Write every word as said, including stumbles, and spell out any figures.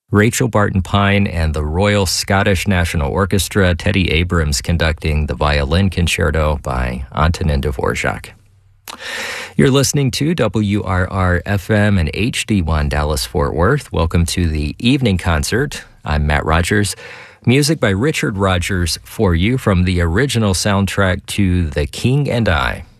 Rachel Barton Pine and the Royal Scottish National Orchestra, Teddy Abrams conducting the Violin Concerto by Antonin Dvorak. You're listening to W R R F M and H D one Dallas-Fort Worth. Welcome to the evening concert. I'm Matt Rogers. Music by Richard Rodgers for you from the original soundtrack to The King and I.